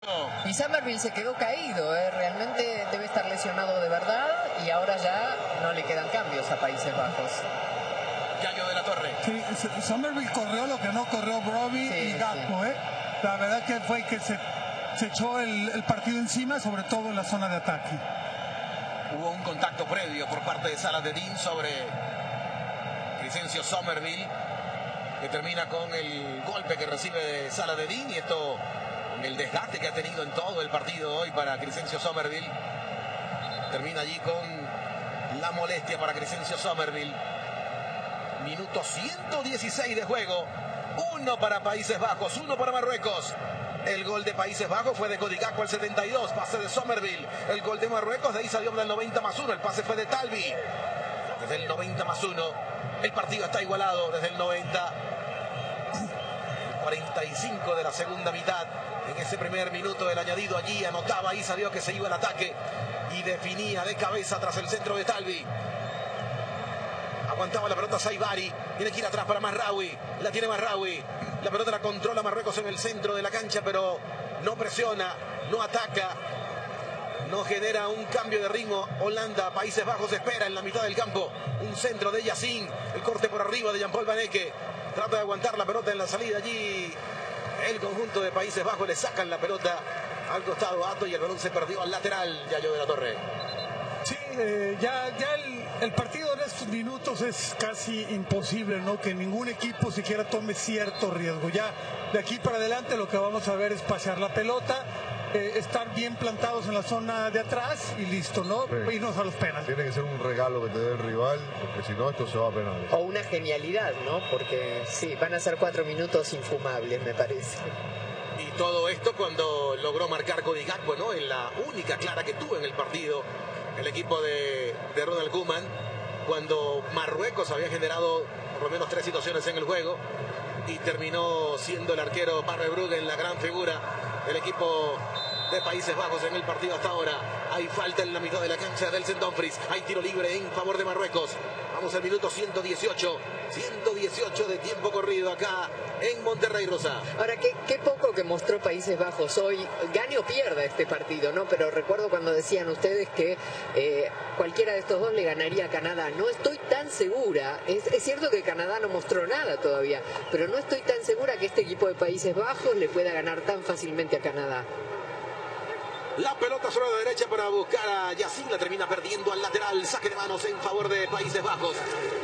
Y Summerville se quedó caído, realmente debe estar lesionado de verdad y ahora ya no le quedan cambios a Países Bajos. Yayo de la Torre. Sí, Summerville corrió lo que no corrió Brobbey y Gakpo, sí. La verdad que fue que se echó el partido encima, sobre todo en la zona de ataque. Hubo un contacto previo por parte de Saladin sobre Crescencio Summerville, que termina con el golpe que recibe de Saladin, y esto, el desgaste que ha tenido en todo el partido hoy para Crescencio Summerville, termina allí con la molestia para Crescencio Summerville. Minuto 116 de juego, 1 para Países Bajos, 1 para Marruecos. El gol de Países Bajos fue de Cody Gakpo al 72, pase de Summerville. El gol de Marruecos de Issa Diop del 90+1, el pase fue de Talbi. Desde el 90+1, el partido está igualado desde el 90. 45 de la segunda mitad. En ese primer minuto del añadido allí anotaba Issa Diop, que se iba al ataque y definía de cabeza tras el centro de Talbi. Aguantaba la pelota Saibari, tiene que ir atrás para Marraoui, la tiene Marraoui, la pelota la controla Marruecos en el centro de la cancha, pero no presiona, no ataca, no genera un cambio de ritmo. Holanda, Países Bajos espera en la mitad del campo, un centro de Yacine, el corte por arriba de Jean-Paul Van Ecke, trata de aguantar la pelota en la salida allí, el conjunto de Países Bajos le sacan la pelota al costado Ato y el balón se perdió al lateral, Yayo de la Torre. Sí, ya el partido en estos minutos es casi imposible, ¿no? Que ningún equipo siquiera tome cierto riesgo. Ya de aquí para adelante lo que vamos a ver es pasear la pelota, estar bien plantados en la zona de atrás y listo, ¿no? Sí. Irnos a los penales. Tiene que ser un regalo que te dé el rival, porque si no esto se va a penales. O una genialidad, ¿no? Porque sí, van a ser 4 minutos infumables, me parece. Y todo esto cuando logró marcar Cody Gakpo, ¿no? En la única clara que tuvo en el partido el equipo de Ronald Koeman, cuando Marruecos había generado por lo menos 3 situaciones en el juego y terminó siendo el arquero Van Verbruggen la gran figura del equipo de Países Bajos en el partido hasta ahora. Hay falta en la mitad de la cancha del Dumfries, hay tiro libre en favor de Marruecos. Vamos al minuto 118 de tiempo corrido acá en Monterrey, Rosa. Ahora, qué poco que mostró Países Bajos hoy. Gane o pierda este partido, ¿no? Pero recuerdo cuando decían ustedes que cualquiera de estos dos le ganaría a Canadá. No estoy tan segura. Es cierto que Canadá no mostró nada todavía, pero no estoy tan segura que este equipo de Países Bajos le pueda ganar tan fácilmente a Canadá. La pelota sobre la derecha para buscar a Yacine, la termina perdiendo al lateral. Saque de manos en favor de Países Bajos.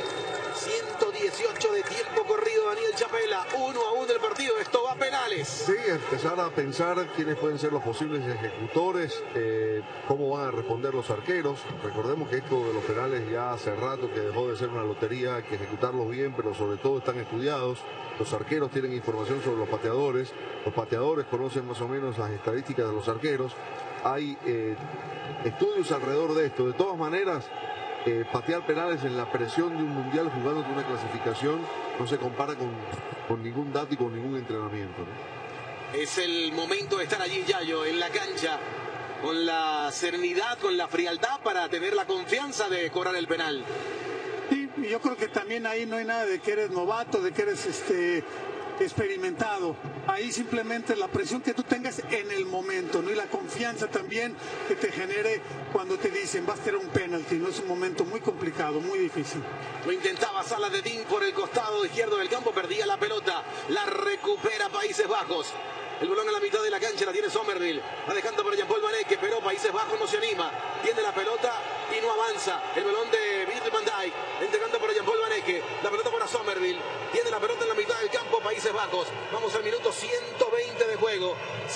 118 de tiempo corrido, Daniel Chapela, 1-1 el partido, esto va a penales. Sí, empezar a pensar quiénes pueden ser los posibles ejecutores, cómo van a responder los arqueros. Recordemos que esto de los penales ya hace rato que dejó de ser una lotería, hay que ejecutarlos bien, pero sobre todo están estudiados. Los arqueros tienen información sobre los pateadores conocen más o menos las estadísticas de los arqueros. Hay estudios alrededor de esto. De todas maneras, patear penales en la presión de un mundial jugando con una clasificación no se compara con ningún dato y con ningún entrenamiento, ¿no? Es el momento de estar allí, Yayo, en la cancha, con la serenidad, con la frialdad para tener la confianza de cobrar el penal. Sí, y yo creo que también ahí no hay nada de que eres novato, de que eres experimentado. Ahí simplemente la presión que tú tengas en el momento, ¿no? Y la confianza también que te genere cuando te dicen vas a tener un penalti, ¿no? Es un momento muy complicado, muy difícil. Lo intentaba Saladin por el costado izquierdo del campo, perdía la pelota, la recupera Países Bajos. El balón a la mitad de la cancha, la tiene Summerville, va dejando para Jean-Paul Van Ecke, pero Países Bajos no se anima, tiene la pelota y no avanza. El balón de Virgil van Dijk, entregando para Jean-Paul Van Ecke, la pelota para Summerville, tiene la pelota en la mitad del campo Países Bajos. Vamos al minuto 120 de juego,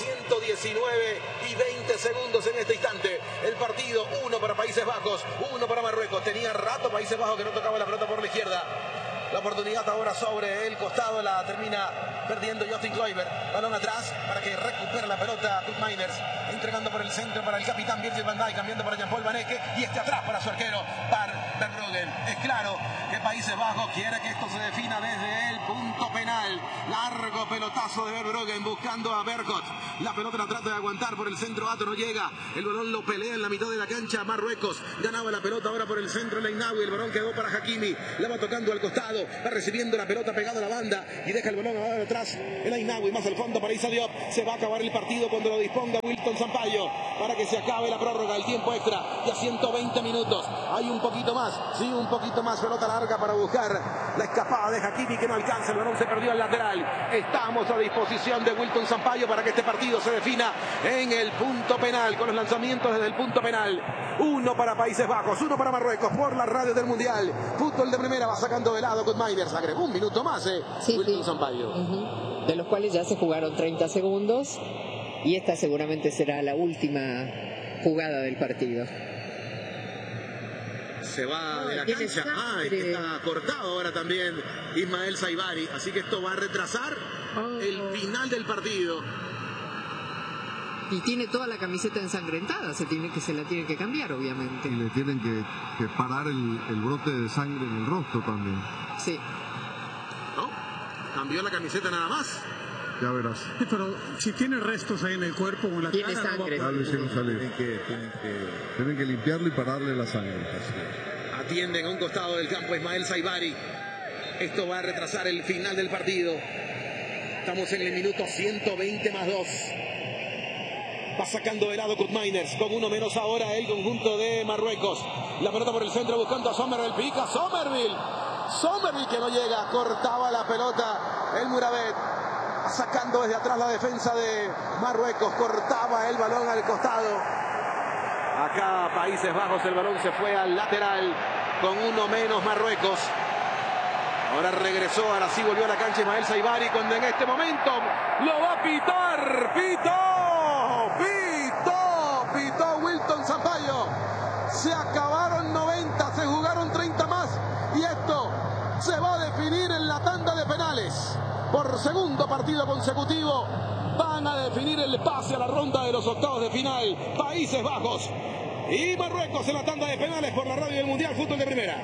119 y 20 segundos en este instante. El partido, 1 para Países Bajos, 1 para Marruecos. Tenía rato Países Bajos que no tocaba la pelota por la izquierda. La oportunidad ahora sobre el costado, la termina perdiendo Justin Kluivert. Balón atrás para que recupere la pelota Koop Meiners, entregando por el centro para el capitán Virgil van Dijk, cambiando para Jean-Paul Van Ecke y atrás para su arquero Van Verbruggen. Es claro que Países Bajos quiere que esto se defina desde el punto penal. Largo pelotazo de Verbruggen buscando a Bergot. La pelota la trata de aguantar por el centro, Ato no llega. El balón lo pelea en la mitad de la cancha Marruecos. Ganaba la pelota ahora por el centro Leinawi. El balón quedó para Hakimi. La va tocando al costado. costado. Va recibiendo la pelota pegada a la banda y deja el balón ahora atrás. El Ainawi más al fondo para Issa Diop. Se va a acabar el partido cuando lo disponga Wilton Sampaio para que se acabe la prórroga, el tiempo extra. Ya 120 minutos. Hay un poquito más. Sí, un poquito más. Pelota larga para buscar la escapada de Hakimi que no alcanza. El balón se perdió al lateral. Estamos a disposición de Wilton Sampaio para que este partido se defina en el punto penal, con los lanzamientos desde el punto penal. 1 para Países Bajos, 1 para Marruecos, por la radio del Mundial. Fútbol de primera, va sacando de lado con Miners. Agregó un minuto más, Wilton Sampaio. De los cuales ya se jugaron 30 segundos. Y esta seguramente será la última jugada del partido. Se va de la cancha. Es que está cortado ahora también Ismael Saibari. Así que esto va a retrasar el final del partido. Y tiene toda la camiseta ensangrentada, se la tiene que cambiar, obviamente. Y le tienen que parar el brote de sangre en el rostro también. Sí. ¿No? Cambió la camiseta nada más. Ya verás. Sí, pero si tiene restos ahí en el cuerpo o en la Tiene cara, sangre. Ya lo hicieron salir. Tienen que limpiarlo y pararle la sangre. Atienden a un costado del campo Ismael Saibari. Esto va a retrasar el final del partido. Estamos en el minuto 120 más 2. Va sacando de lado Koopmeiners, con uno menos ahora el conjunto de Marruecos. La pelota por el centro buscando a Somerville, pica Somerville que no llega, cortaba la pelota el Murabet, sacando desde atrás la defensa de Marruecos, cortaba el balón al costado. Acá Países Bajos, el balón se fue al lateral, con uno menos Marruecos. Ahora regresó, ahora sí volvió a la cancha Ismael Saibari, cuando en este momento lo va a pitar, pitó Wilton Sampaio. Se acabaron 90, se jugaron 30 más y esto se va a definir en la tanda de penales. Por segundo partido consecutivo van a definir el pase a la ronda de los octavos de final. Países Bajos y Marruecos en la tanda de penales por la radio del Mundial Fútbol de Primera.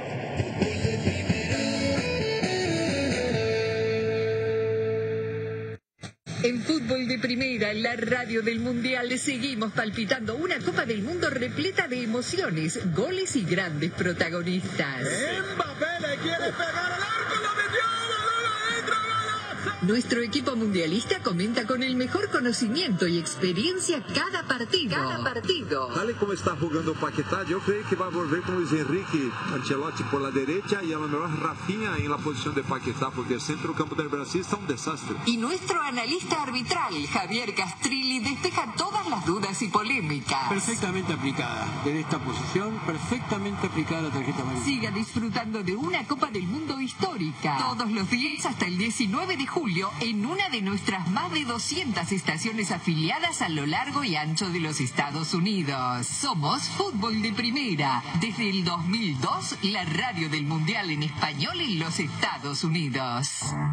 En Fútbol de Primera, en la radio del Mundial, seguimos palpitando una Copa del Mundo repleta de emociones, goles y grandes protagonistas. Mbappé le quiere pegar al arco, lo metió, balón adentro, golazo. Nuestro equipo mundialista comenta con el mejor conocimiento y experiencia cada partido. Tal como está jugando Paquetá, yo creo que va a volver con Luis Enrique Ancelotti por la derecha y a lo mejor Rafinha en la posición de Paquetá, porque el centro del campo del Brasil está un desastre. Y nuestro analista arbitral, Javier Castrilli, despeja todas las dudas y polémicas. Perfectamente aplicada. Desde esta posición, perfectamente aplicada la tarjeta amarilla. Siga disfrutando de una Copa del Mundo histórica. Todos los días hasta el 19 de julio en una de nuestras más de 200 estaciones afiliadas a lo largo y ancho de los Estados Unidos. Somos Fútbol de Primera. Desde el 2002, la radio del Mundial en español en los Estados Unidos.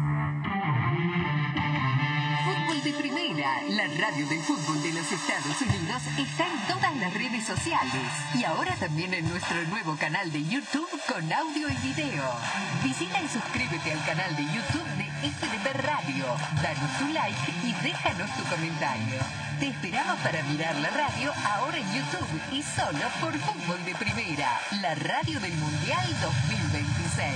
Fútbol de Primera, la radio del fútbol de los Estados Unidos, está en todas las redes sociales y ahora también en nuestro nuevo canal de YouTube con audio y video. Visita y suscríbete al canal de YouTube de FDP Radio, danos tu like y déjanos tu comentario. Te esperamos para mirar la radio ahora en YouTube y solo por Fútbol de Primera, la radio del Mundial 2026.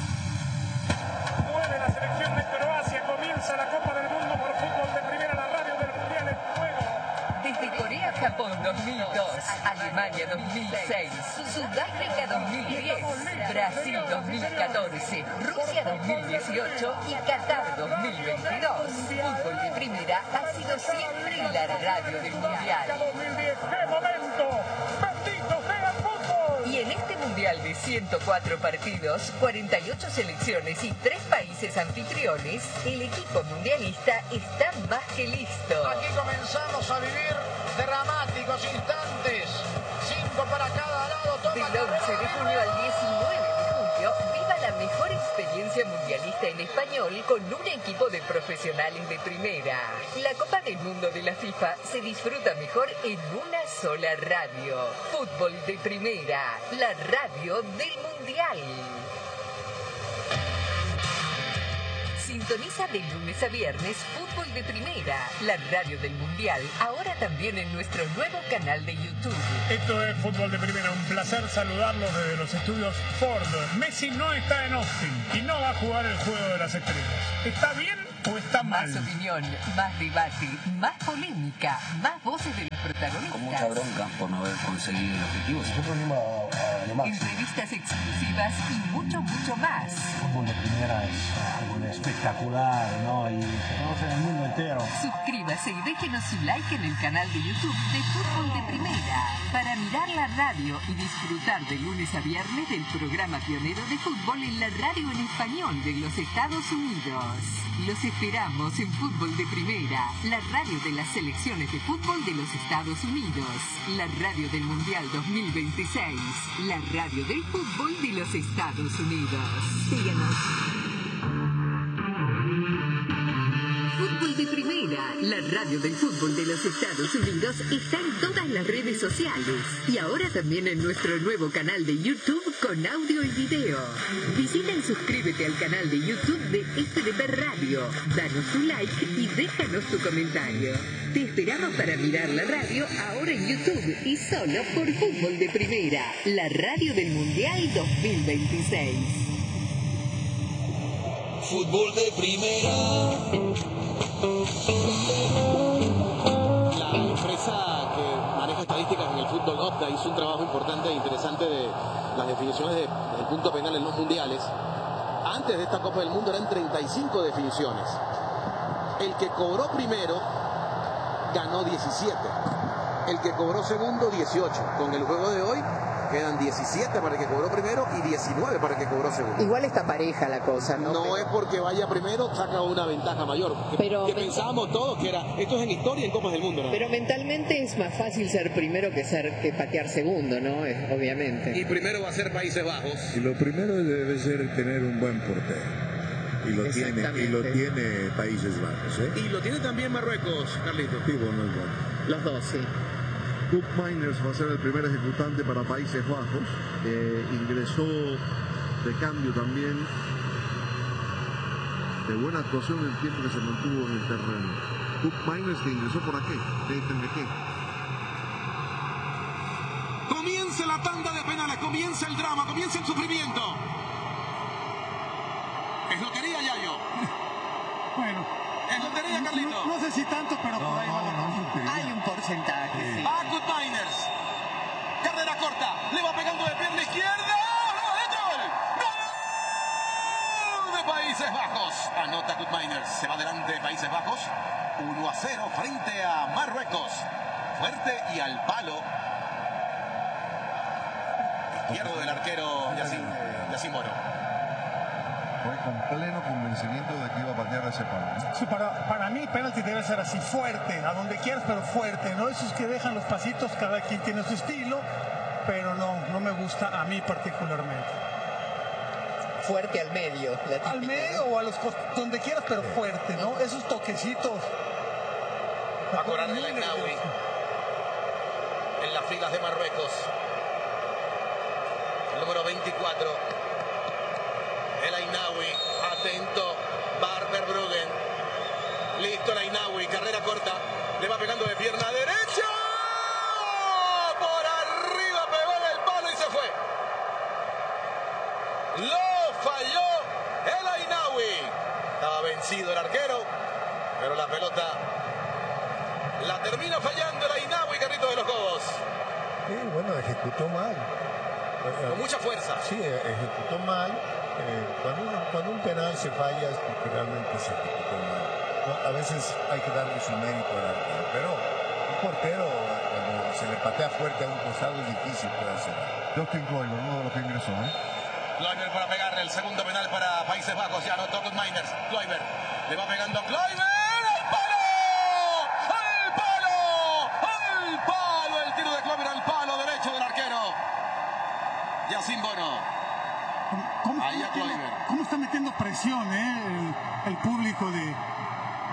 Mueve la selección de Croacia, comienza la Copa del Mundo por Fútbol de Primera, la radio del Mundial en juego. Desde Corea, Japón 2002, Alemania 2006, Sudáfrica 2010, Brasil 2014, Rusia 2018 y Qatar 2022. Fútbol de Primera ha sido siempre la radio del Mundial. 2010, ¡qué momento! ¡Bendito sea el fútbol! Y en este Mundial de 104 partidos, 48 selecciones y 3 países anfitriones, el equipo mundialista está más que listo. Aquí comenzamos a vivir dramáticos instantes. 5 para cada lado. Del 11 de junio al 19 de julio, viva la mejor experiencia mundialista en español con un equipo de profesionales de primera. La Copa del Mundo de la FIFA se disfruta mejor en una sola radio. Fútbol de Primera, la radio del Mundial. Sintoniza de lunes a viernes Fútbol Fútbol de Primera, la radio del Mundial, ahora también en nuestro nuevo canal de YouTube. Esto es Fútbol de Primera, un placer saludarlos desde los estudios Ford. Messi no está en Austin y no va a jugar el Juego de las Estrellas. ¿Está bien o está mal? Más opinión, más debate, más polémica, más voces de los protagonistas. Con mucha bronca por no haber conseguido el objetivo. Nosotros venimos a lo máximo. Entrevistas exclusivas y mucho, mucho más. Fútbol de Primera es algo espectacular, ¿no? Y se conoce en el mundo entero. Suscríbase y déjenos su like en el canal de YouTube de Fútbol de Primera para mirar la radio y disfrutar de lunes a viernes del programa pionero de fútbol en la radio en español de los Estados Unidos. Los esperamos en Fútbol de Primera, la radio de las selecciones de fútbol de los Estados Unidos, la radio del Mundial 2026, la radio del fútbol de los Estados Unidos. Síganos. Fútbol de Primera, la radio del fútbol de los Estados Unidos, está en todas las redes sociales y ahora también en nuestro nuevo canal de YouTube con audio y video. Visita y suscríbete al canal de YouTube de FDP Radio, danos tu like y déjanos tu comentario. Te esperamos para mirar la radio ahora en YouTube y solo por Fútbol de Primera, la radio del Mundial 2026. Fútbol de Primera. La empresa que maneja estadísticas en el fútbol Opta hizo un trabajo importante e interesante de las definiciones del punto penal en los mundiales. Antes de esta Copa del Mundo eran 35 definiciones. El que cobró primero ganó 17. El que cobró segundo 18. Con el juego de hoy quedan 17 para el que cobró primero y 19 para el que cobró segundo. Igual está pareja la cosa, ¿no? No es porque vaya primero, saca una ventaja mayor. Que pensábamos todos que era, esto es en historia en Copas del Mundo, ¿no? Pero mentalmente es más fácil ser primero que patear segundo, ¿no? Obviamente. Y primero va a ser Países Bajos. Y lo primero debe ser tener un buen portero. Y lo tiene Países Bajos, ¿eh? Y lo tiene también Marruecos, Carlitos. Sí, bueno, es bueno. Los dos, sí. Koop Meiners va a ser el primer ejecutante para Países Bajos. Ingresó de cambio también. De buena actuación en el tiempo que se mantuvo en el terreno. Koop Meiners que ingresó por aquí. ¿De qué? Comienza la tanda de penales, comienza el drama, comienza el sufrimiento. Es lotería, Yayo. Bueno. Es lotería, Carlito. No sé si tanto, pero por ahí va. Hay un porcentaje, sí. Va Koop Meiners. Carrera corta. Le va pegando de pierna izquierda. ¡Gol! ¡Gol! De Países Bajos. Anota Koop Meiners. Se va adelante Países Bajos. 1-0 frente a Marruecos. Fuerte y al palo. Izquierdo del arquero Yacine Bono. Fue con pleno convencimiento de que iba a patear ese palo. Sí, para mí penalti debe ser así, fuerte, a donde quieras, pero fuerte, ¿no? Esos que dejan los pasitos, cada quien tiene su estilo, pero no me gusta a mí particularmente. Fuerte al medio. Al medio, ¿no? O a los donde quieras, pero fuerte, ¿no? Esos toquecitos. Va a cobrar el Ainaoui en las filas de Marruecos. El número 24. El Ainaoui, atento, Barberbruggen. Listo el Ainaoui, carrera corta. Le va pegando de pierna derecha. Por arriba pegó en el palo y se fue. Lo falló el Ainaoui. Estaba vencido el arquero, pero la pelota la termina fallando el Ainaoui, Carrito de los Cobos. Sí, bueno, ejecutó mal. Con mucha fuerza. Sí, ejecutó mal. Cuando un penal se falla es porque realmente se ejecutó mal. A veces hay que darle su mérito al arquero, pero un portero cuando se le patea fuerte a un costado es difícil poder hacerlo. Justin Kluivert, uno de los que ingresó, Kluivert para pegarle el segundo penal para Países Bajos. Ya anotó Koop Meiners. Kluivert le va pegando a Kluivert. ¡Al palo! ¡Al palo! ¡Al palo! El tiro de Kluivert al palo derecho del arquero Yacine Bono. ¿Cómo está metiendo presión el público de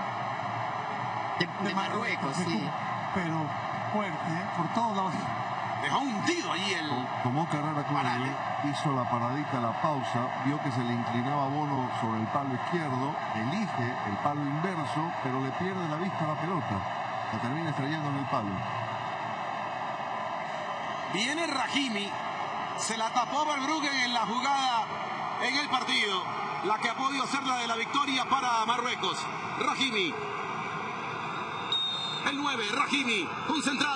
Marruecos, sí? Pero fuerte, por todos lados. Dejó hundido allí el... Tomó carrera Claudio, hizo la paradita, la pausa, vio que se le inclinaba Bono sobre el palo izquierdo, elige el palo inverso, pero le pierde la vista a la pelota. La termina estrellando en el palo. Viene Rahimi, se la tapó Verbruggen en la jugada en el partido, la que ha podido ser la de la victoria para Marruecos. Rahimi, el 9, Rahimi, concentrado.